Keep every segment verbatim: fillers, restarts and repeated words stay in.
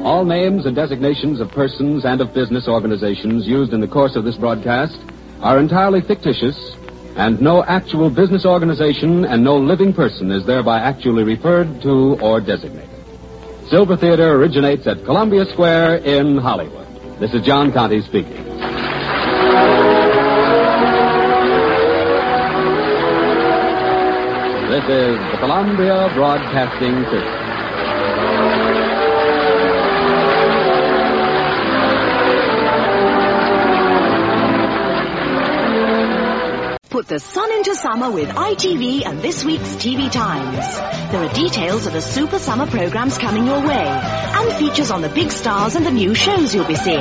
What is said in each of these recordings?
All names and designations of persons and of business organizations used in the course of this broadcast are entirely fictitious, and no actual business organization and no living person is thereby actually referred to or designated. Silver Theater originates at Columbia Square in Hollywood. This is John Conte speaking. This is the Columbia Broadcasting System. Put the sun into summer with I T V and this week's T V Times. There are details of the super summer programs coming your way and features on the big stars and the new shows you'll be seeing.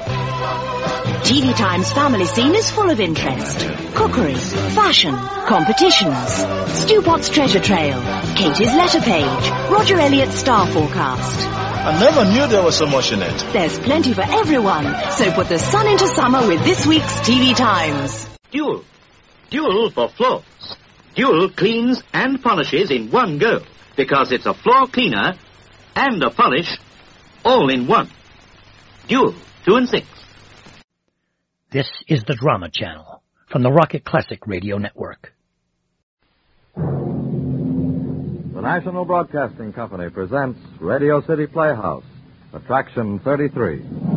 T V Times family scene is full of interest. Cookery, fashion, competitions, Stu Pot's treasure trail, Katie's letter page, Roger Elliott's star forecast. I never knew there was so much in it. There's plenty for everyone, so put the sun into summer with this week's T V Times. Dual. Dual for floors. Dual cleans and polishes in one go, because it's a floor cleaner and a polish all in one. Dual, two and six. This is the Drama Channel from the Rocket Classic Radio Network. The National Broadcasting Company presents Radio City Playhouse, Attraction thirty-three.